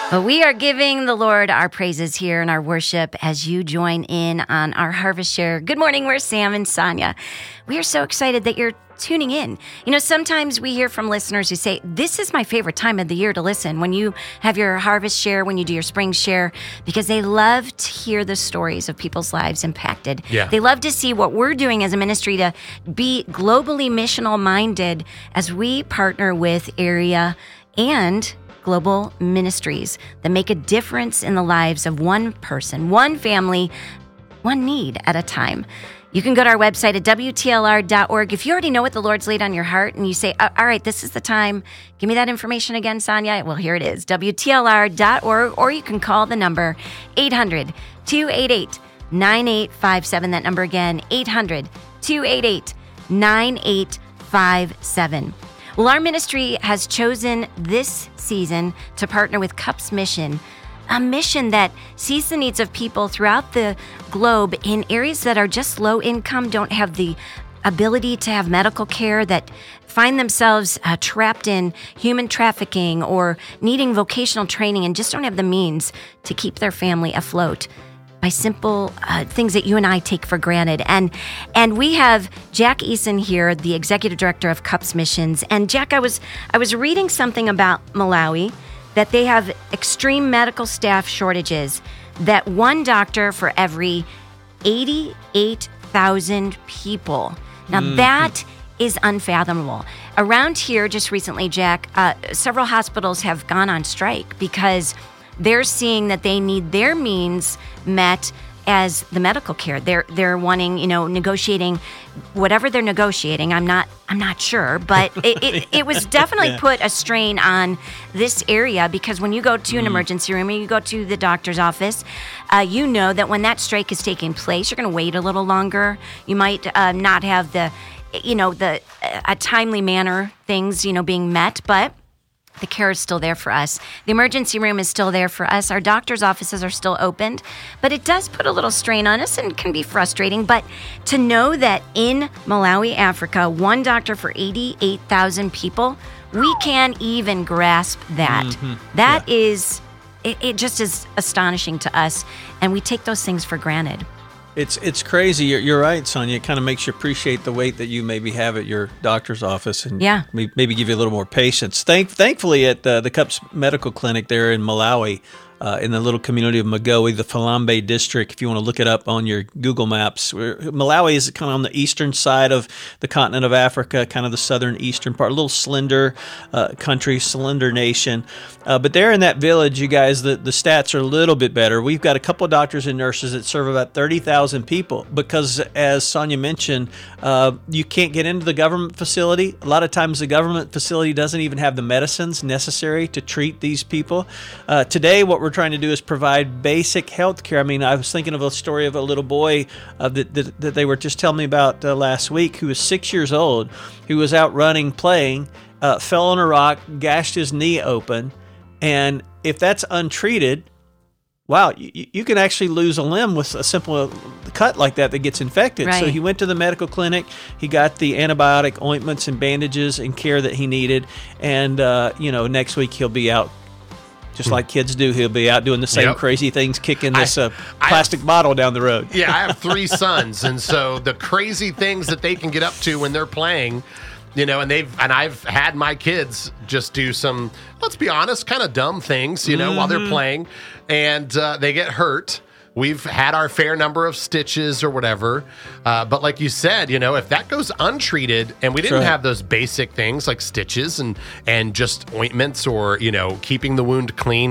But we are giving the Lord our praises here in our worship as you join in on our Harvest Share. Good morning, we're Sam and Sonia. We are so excited that you're tuning in. You know, sometimes we hear from listeners who say, this is my favorite time of the year to listen, when you have your Harvest Share, when you do your Spring Share, because they love to hear the stories of people's lives impacted. Yeah. They love to see what we're doing as a ministry to be globally missional minded as we partner with area and global ministries that make a difference in the lives of one person, one family, one need at a time. You can go to our website at WTLR.org. If you already know what the Lord's laid on your heart and you say, all right, this is the time, give me that information again, Sonia. Well, here it is, WTLR.org, or you can call the number 800-288-9857. That number again, 800-288-9857. Well, our ministry has chosen this season to partner with CUPS Mission, a mission that sees the needs of people throughout the globe in areas that are just low income, don't have the ability to have medical care, that find themselves trapped in human trafficking or needing vocational training and just don't have the means to keep their family afloat by simple things that you and I take for granted. And we have Jack Eason here, the executive director of CUPS Missions. And Jack, I was reading something about Malawi, that they have extreme medical staff shortages, that one doctor for every 88,000 people. Now that is unfathomable. Around here, just recently, Jack, several hospitals have gone on strike because they're seeing that they need their means met as the medical care. They're wanting, negotiating whatever they're negotiating. I'm not sure, but it was definitely put a strain on this area, because when you go to an emergency room or you go to the doctor's office, you know that when that strike is taking place, you're going to wait a little longer. You might not have a timely manner things, being met, but the care is still there for us. The emergency room is still there for us. Our doctor's offices are still opened, but it does put a little strain on us and can be frustrating. But to know that in Malawi, Africa, one doctor for 88,000 people, we can't even grasp that. That is, it just is astonishing to us, and we take those things for granted. It's crazy. You're right, Sonia. It kind of makes you appreciate the weight that you maybe have at your doctor's office, and maybe give you a little more patience. Thankfully, at the CUPS Medical Clinic there in Malawi, in the little community of Magoe, the Falambe district, if you want to look it up on your Google Maps. Malawi is kind of on the eastern side of the continent of Africa, kind of the southern eastern part, a little slender country, slender nation. But there in that village, you guys, the stats are a little bit better. We've got a couple of doctors and nurses that serve about 30,000 people because, as Sonia mentioned, you can't get into the government facility. A lot of times the government facility doesn't even have the medicines necessary to treat these people. Today, what we're trying to do is provide basic health care. I mean, I was thinking of a story of a little boy that they were just telling me about last week, who was 6 years old, who was out running, playing, fell on a rock, gashed his knee open. And if that's untreated, wow, you can actually lose a limb with a simple cut like that gets infected. Right. So he went to the medical clinic. He got the antibiotic ointments and bandages and care that he needed. And, next week he'll be out. Just like kids do, he'll be out doing the same crazy things, kicking this plastic bottle down the road. Yeah, I have 3 sons, and so the crazy things that they can get up to when they're playing, and I've had my kids just do some, let's be honest, kind of dumb things, while they're playing, and they get hurt. We've had our fair number of stitches or whatever. But like you said, if that goes untreated and we didn't have those basic things like stitches and just ointments or, keeping the wound clean,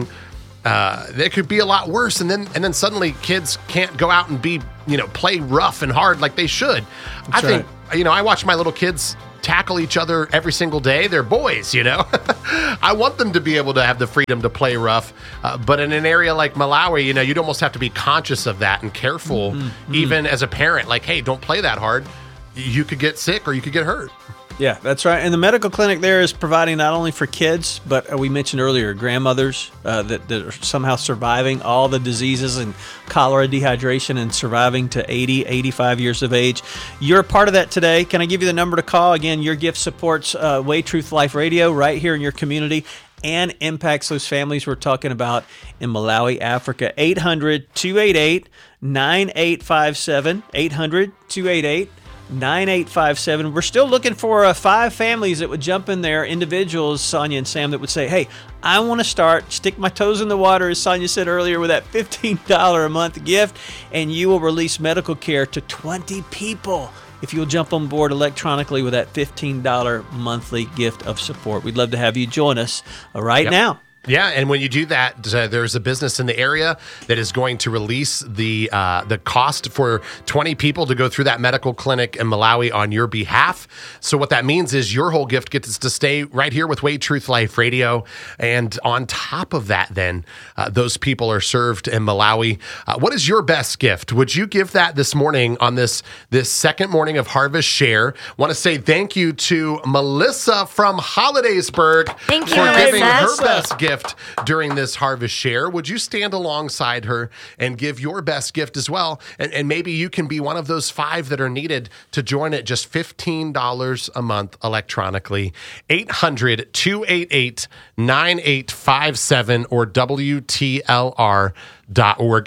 it could be a lot worse. And then suddenly kids can't go out and play rough and hard like they should. I think, I watch my little kids tackle each other every single day. They're boys, I want them to be able to have the freedom to play rough. But in an area like Malawi, you'd almost have to be conscious of that and careful, even as a parent, like, hey, don't play that hard. You could get sick or you could get hurt. Yeah, that's right. And the medical clinic there is providing not only for kids, but we mentioned earlier, grandmothers that are somehow surviving all the diseases and cholera, dehydration, and surviving to 80, 85 years of age. You're a part of that today. Can I give you the number to call? Again, your gift supports Way Truth Life Radio right here in your community. and impacts those families we're talking about in Malawi, Africa. 800-288-9857. 800-288-9857. We're still looking for 5 families that would jump in there, individuals, Sonia and Sam, that would say, hey, I want to stick my toes in the water, as Sonia said earlier, with that $15 a month gift, and you will release medical care to 20 people if you'll jump on board electronically with that $15 monthly gift of support. We'd love to have you join us right now. Yeah, and when you do that, there's a business in the area that is going to release the cost for 20 people to go through that medical clinic in Malawi on your behalf. So what that means is your whole gift gets to stay right here with Way Truth Life Radio. And on top of that, then, those people are served in Malawi. What is your best gift? Would you give that this morning on this second morning of Harvest Share? Want to say thank you to Melissa from Hollidaysburg for giving her best gift during this Harvest Share. Would you stand alongside her and give your best gift as well? And maybe you can be one of those 5 that are needed to join at just $15 a month electronically. 800-288-9857 or WTLR.org.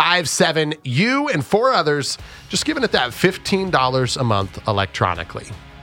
800-288-9857. You and 4 others just giving it that $15 a month electronically.